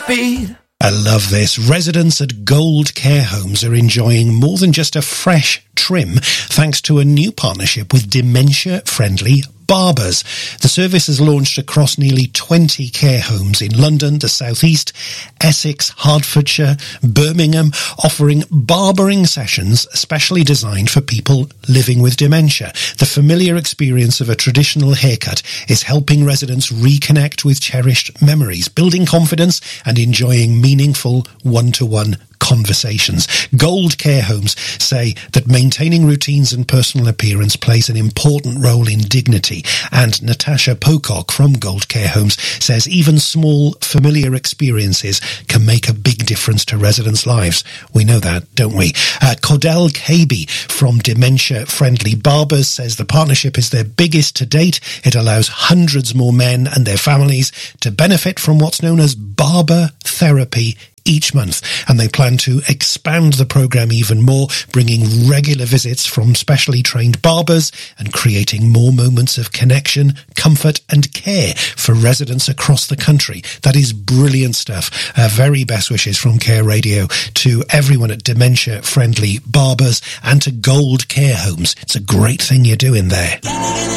feet. I love this. Residents at Gold Care Homes are enjoying more than just a fresh trim thanks to a new partnership with dementia-friendly barbers. The service has launched across nearly 20 care homes in London, the South East, Essex, Hertfordshire, Birmingham, offering barbering sessions specially designed for people living with dementia. The familiar experience of a traditional haircut is helping residents reconnect with cherished memories, building confidence and enjoying meaningful one-to-one conversations. Gold Care Homes say that maintaining routines and personal appearance plays an important role in dignity, and Natasha Pocock from Gold Care Homes says even small, familiar experiences can make a big difference to residents' lives. We know that, don't we? Cordell Kaby from Dementia Friendly Barbers says the partnership is their biggest to date. It allows hundreds more men and their families to benefit from what's known as barber therapy each month, and they plan to expand the program even more, bringing regular visits from specially trained barbers and creating more moments of connection, comfort and care for residents across the country. That is brilliant stuff. Very best wishes from Care Radio to everyone at Dementia Friendly Barbers and to Gold Care Homes. It's a great thing you're doing there.